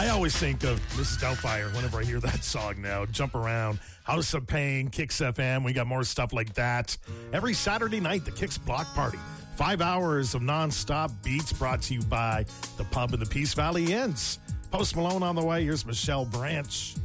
I always think of Mrs. Doubtfire whenever I hear that song now. Jump Around, House of Pain, Kicks FM. We got more stuff like that. Every Saturday night, the Kicks Block Party. 5 hours of nonstop beats brought to you by the Pub in the Peace Valley Inns. Post Malone on the way. Here's Michelle Branch.